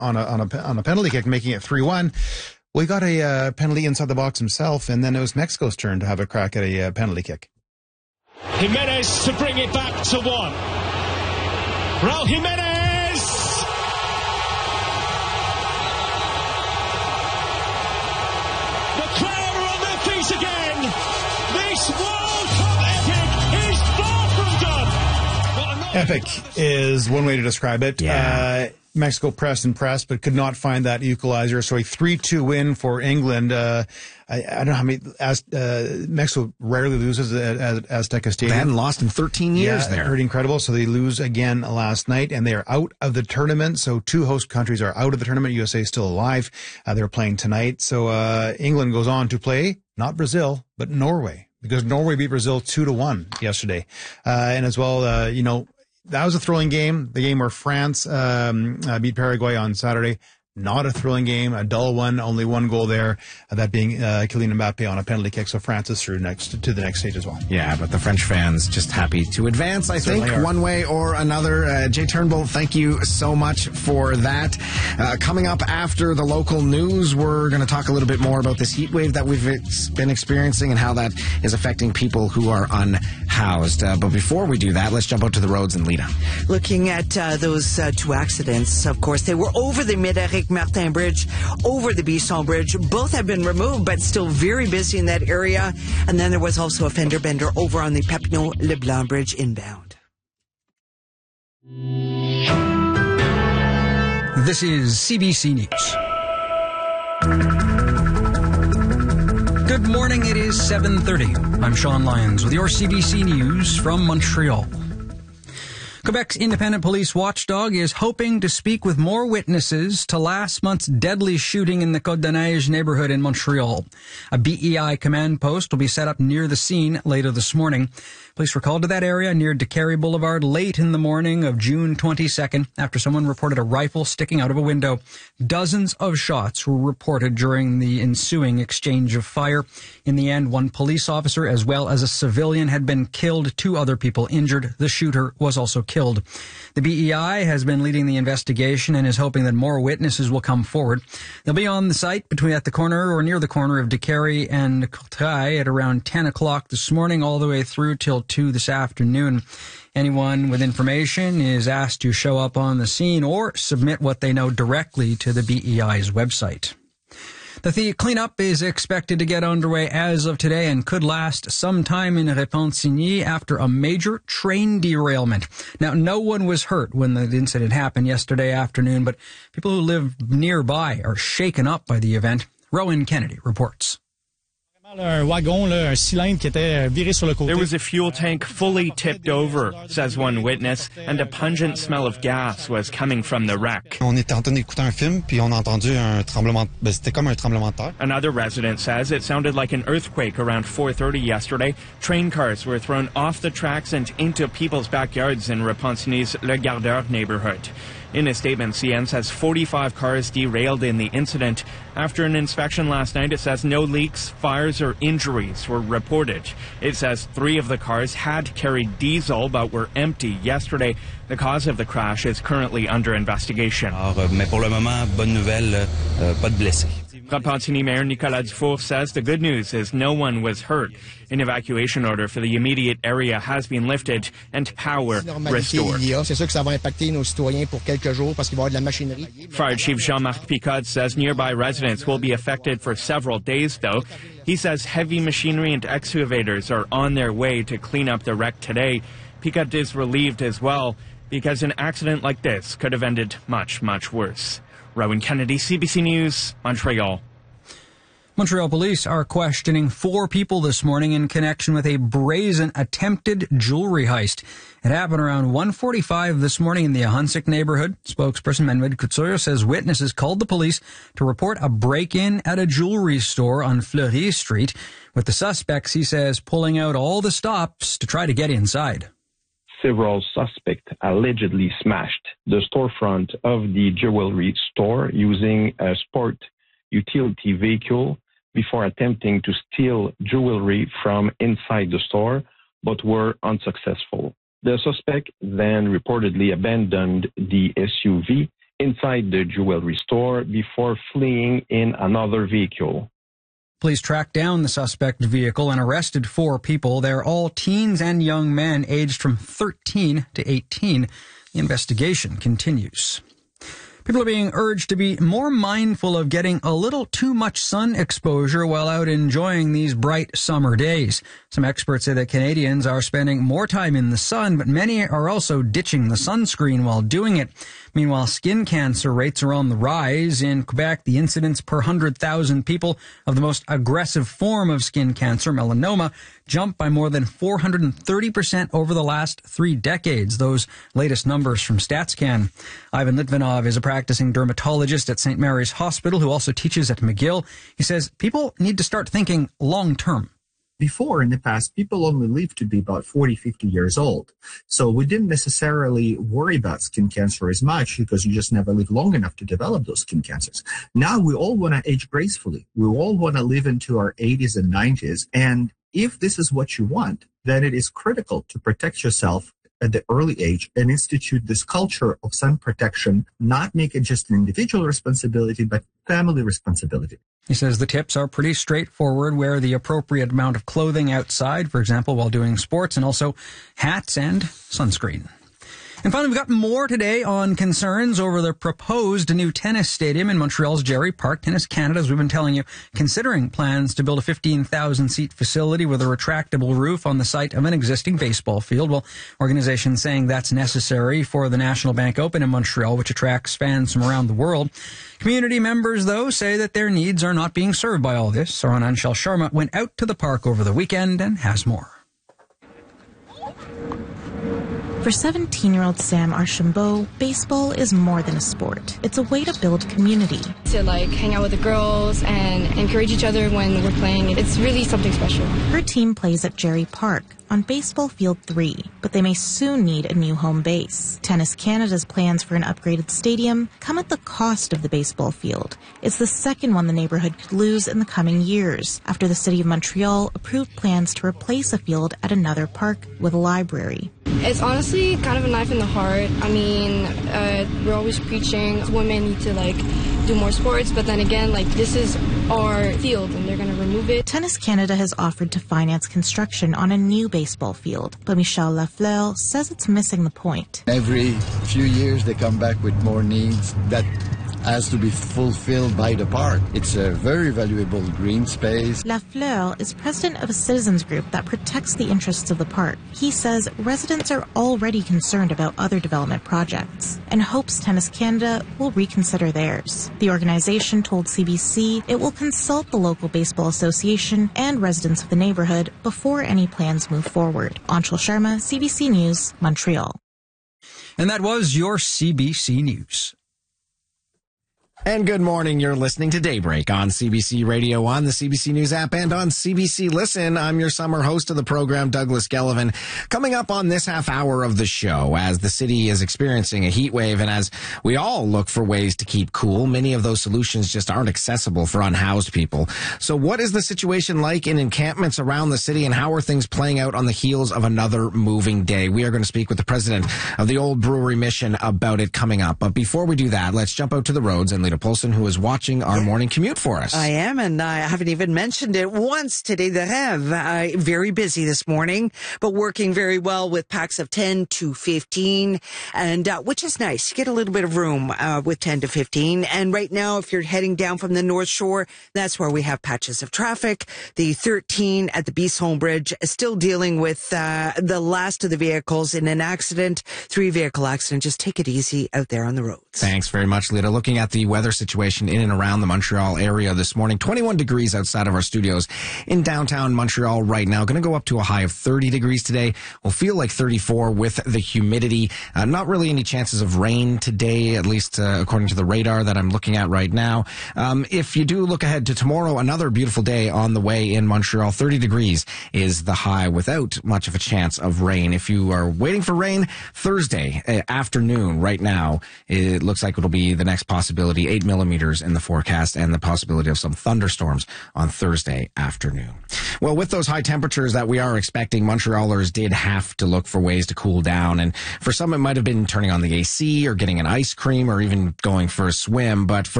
on a penalty kick, making it 3-1. We got a penalty inside the box himself, and then it was Mexico's turn to have a crack at a penalty kick. Jimenez to bring it back to 1. Raul Jimenez! The crowd are on their feet again. This World Cup epic is far from done. Epic is one way to describe it. Yeah. Mexico pressed and pressed, but could not find that equalizer. So a 3-2 win for England. I don't know how many. Mexico rarely loses at Azteca Stadium. They hadn't lost in 13 years there. Pretty incredible. So they lose again last night, and they are out of the tournament. So 2 host countries are out of the tournament. USA is still alive. They're playing tonight. So England goes on to play not Brazil, but Norway, because Norway beat Brazil 2-1 yesterday. And as well, that was a thrilling game. The game where France beat Paraguay on Saturday. Not a thrilling game, a dull one, only 1 goal there, that being Kylian Mbappe on a penalty kick. So France is through to the next stage as well. Yeah, but the French fans just happy to advance, I think, one way or another. Jay Turnbull, thank you so much for that. Coming up after the local news, we're going to talk a little bit more about this heat wave that we've been experiencing and how that is affecting people who are unhoused. But before we do that, let's jump out to the roads and Lita. Looking at those 2 accidents, of course, they were over the Médéric Martin Bridge, over the Bisson Bridge. Both have been removed, but still very busy in that area. And then there was also a fender bender over on the Papineau-Leblanc Bridge inbound. This is CBC News. Good morning, it is 7:30. I'm Sean Lyons with your CBC News from Montreal. Quebec's independent police watchdog is hoping to speak with more witnesses to last month's deadly shooting in the Côte-des-Neiges neighborhood in Montreal. A BEI command post will be set up near the scene later this morning. Police were called to that area near DeCarry Boulevard late in the morning of June 22nd after someone reported a rifle sticking out of a window. Dozens of shots were reported during the ensuing exchange of fire. In the end, 1 police officer as well as a civilian had been killed, 2 other people injured. The shooter was also killed. The BEI has been leading the investigation and is hoping that more witnesses will come forward. They'll be on the site at the corner or near the corner of DeCarry and Courtrai at around 10 o'clock this morning all the way through till 2 this afternoon. Anyone with information is asked to show up on the scene or submit what they know directly to the BEI's website. The cleanup is expected to get underway as of today and could last some time in Repentigny after a major train derailment. Now, no one was hurt when the incident happened yesterday afternoon, but people who live nearby are shaken up by the event. Rowan Kennedy reports. There was a fuel tank fully tipped over, says one witness, and a pungent smell of gas was coming from the wreck. Another resident says it sounded like an earthquake around 4:30 yesterday. Train cars were thrown off the tracks and into people's backyards in Repentigny's Le Gardeur neighborhood. In a statement, CN says 45 cars derailed in the incident. After an inspection last night, it says no leaks, fires, or injuries were reported. It says 3 of the cars had carried diesel but were empty yesterday. The cause of the crash is currently under investigation. Mais pour le moment, bonne nouvelle, pas de blessés. Repentigny Mayor Nicolas Dufour says the good news is no one was hurt. An evacuation order for the immediate area has been lifted and power restored. Fire Chief Jean-Marc Picot says nearby residents will be affected for several days, though. He says heavy machinery and excavators are on their way to clean up the wreck today. Picot is relieved as well because an accident like this could have ended much, much worse. Rowan Kennedy, CBC News, Montreal. Montreal police are questioning 4 people this morning in connection with a brazen attempted jewelry heist. It happened around 1:45 this morning in the Ahunsik neighborhood. Spokesperson Manuel Couture says witnesses called the police to report a break-in at a jewelry store on Fleury Street, with the suspects, he says, pulling out all the stops to try to get inside. Several suspects allegedly smashed the storefront of the jewelry store using a sport utility vehicle before attempting to steal jewelry from inside the store, but were unsuccessful. The suspect then reportedly abandoned the SUV inside the jewelry store before fleeing in another vehicle. Police tracked down the suspect vehicle and arrested 4 people. They're all teens and young men aged from 13 to 18. The investigation continues. People are being urged to be more mindful of getting a little too much sun exposure while out enjoying these bright summer days. Some experts say that Canadians are spending more time in the sun, but many are also ditching the sunscreen while doing it. Meanwhile, skin cancer rates are on the rise. In Quebec, the incidence per 100,000 people of the most aggressive form of skin cancer, melanoma, jumped by more than 430% over the last 3 decades. Those latest numbers from StatsCan. Ivan Litvinov is a practicing dermatologist at St. Mary's Hospital who also teaches at McGill. He says people need to start thinking long term. Before, in the past, people only lived to be about 40, 50 years old. So we didn't necessarily worry about skin cancer as much because you just never live long enough to develop those skin cancers. Now we all want to age gracefully. We all want to live into our 80s and 90s. And if this is what you want, then it is critical to protect yourself at the early age and institute this culture of sun protection, not make it just an individual responsibility, but family responsibility. He says the tips are pretty straightforward. Wear the appropriate amount of clothing outside, for example, while doing sports, and also hats and sunscreen. And finally, we've got more today on concerns over the proposed new tennis stadium in Montreal's Gerry Park. Tennis Canada, as we've been telling you, considering plans to build a 15,000-seat facility with a retractable roof on the site of an existing baseball field. Well, organizations saying that's necessary for the National Bank Open in Montreal, which attracts fans from around the world. Community members, though, say that their needs are not being served by all this. Our Anshel Sharma went out to the park over the weekend and has more. For 17-year-old Sam Archambault, baseball is more than a sport. It's a way to build community. To hang out with the girls and encourage each other when we're playing. It's really something special. Her team plays at Gerry Park on Baseball Field 3, but they may soon need a new home base. Tennis Canada's plans for an upgraded stadium come at the cost of the baseball field. It's the second one the neighborhood could lose in the coming years, after the City of Montreal approved plans to replace a field at another park with a library. It's honestly kind of a knife in the heart. I mean, we're always preaching women need to do more sports, but then again, this is our field and they're going to remove it. Tennis Canada has offered to finance construction on a new baseball field, but Michel Lafleur says it's missing the point. Every few years they come back with more needs that has to be fulfilled by the park. It's a very valuable green space. Lafleur is president of a citizens group that protects the interests of the park. He says residents are already concerned about other development projects and hopes Tennis Canada will reconsider theirs. The organization told CBC it will consult the local baseball association and residents of the neighborhood before any plans move forward. Anshel Sharma, CBC News, Montreal. And that was your CBC News. And good morning. You're listening to Daybreak on CBC Radio, on the CBC News app, and on CBC Listen. I'm your summer host of the program, Douglas Gellivan. Coming up on this half hour of the show, as the city is experiencing a heat wave and as we all look for ways to keep cool, many of those solutions just aren't accessible for unhoused people. So what is the situation like in encampments around the city, and how are things playing out on the heels of another moving day? We are going to speak with the president of the Old Brewery Mission about it coming up. But before we do that, let's jump out to the roads and Paulson, who is watching our morning commute for us. I am, and I haven't even mentioned it once today. The Rev, very busy this morning, but working very well with packs of 10 to 15, and which is nice. You get a little bit of room with 10 to 15. And right now, if you're heading down from the North Shore, that's where we have patches of traffic. The 13 at the Bisson Bridge is still dealing with the last of the vehicles in an accident, 3-vehicle accident. Just take it easy out there on the roads. Thanks very much, Lita. Looking at the weather situation in and around the Montreal area this morning. 21 degrees outside of our studios in downtown Montreal right now. Going to go up to a high of 30 degrees today. We'll feel like 34 with the humidity. Not really any chances of rain today, at least according to the radar that I'm looking at right now. If you do look ahead to tomorrow, another beautiful day on the way in Montreal. 30 degrees is the high without much of a chance of rain. If you are waiting for rain, Thursday afternoon right now, it looks like it'll be the next possibility. 8 millimeters in the forecast, and the possibility of some thunderstorms on Thursday afternoon. Well, with those high temperatures that we are expecting, Montrealers did have to look for ways to cool down. And for some, it might have been turning on the AC or getting an ice cream or even going for a swim. But for